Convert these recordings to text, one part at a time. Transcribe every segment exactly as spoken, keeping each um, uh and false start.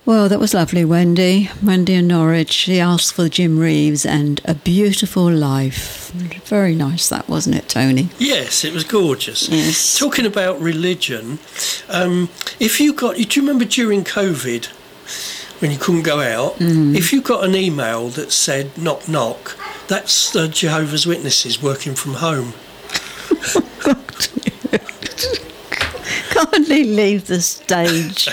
Well, that was lovely, Wendy. Wendy in Norwich. She asked for Jim Reeves and A Beautiful Life. Very nice that, wasn't it, Tony? Yes, it was gorgeous. Yes. Talking about religion, um, if you got, do you remember during COVID, when you couldn't go out, mm. if you got an email that said knock knock, that's the Jehovah's Witnesses working from home. Kindly leave the stage.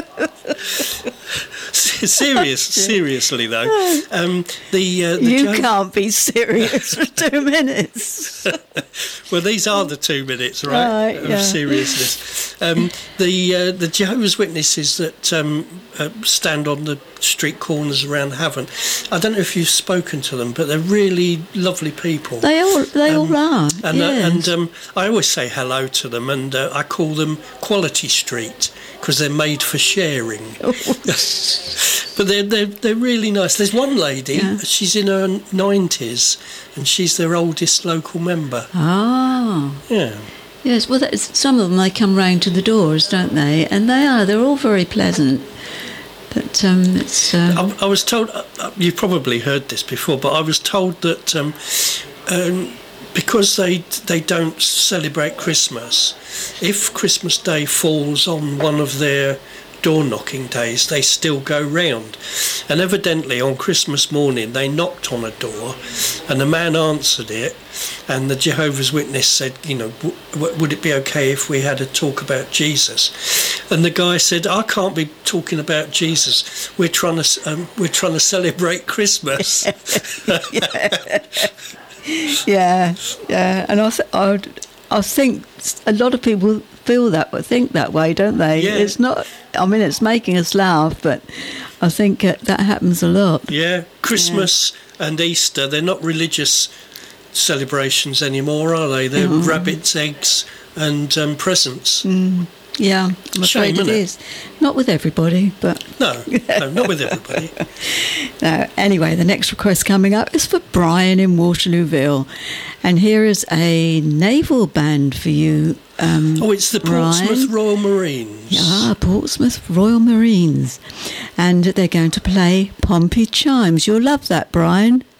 Serious, seriously though, um, the, uh, the you Jeho- can't be serious for two minutes. Well, these are the two minutes, right, right of yeah. seriousness. Um, the uh, the Jehovah's Witnesses that um, uh, stand on the street corners around Havant. I don't know if you've spoken to them, but they're really lovely people. They all they um, all are. And, yes. uh, and um, I always say hello to them, and uh, I call them Quality Street because they're made for sharing. But they're, they're they're really nice. There's one lady, yeah. she's in her nineties, and she's their oldest local member. Ah. Yeah. Yes, well, that's, some of them, they come round to the doors, don't they? And they are, they're all very pleasant. But um, it's... Uh... I, I was told, uh, you've probably heard this before, but I was told that um, um, because they they don't celebrate Christmas, if Christmas Day falls on one of their door knocking days, they still go round. And evidently on Christmas morning they knocked on a door and the man answered it, and the Jehovah's Witness said, you know, w- w- would it be okay if we had a talk about Jesus? And the guy said, I can't be talking about Jesus, we're trying to um, we're trying to celebrate Christmas. yeah. yeah yeah and I, th- I, would, I think a lot of people feel that think that way, don't they? Yeah. It's not, I mean, it's making us laugh, but I think uh, that happens a lot. Yeah, Christmas yeah. and Easter, they're not religious celebrations anymore, are they? They're mm. rabbits, eggs and um, presents. Mm. Yeah, I'm afraid Shame, it is. Not with everybody, but... No, no, not with everybody. No, anyway, the next request coming up is for Brian in Waterlooville. And here is a naval band for you, um, Oh, it's the Portsmouth Brian. Royal Marines. Yeah, Portsmouth Royal Marines. And they're going to play Pompey Chimes. You'll love that, Brian.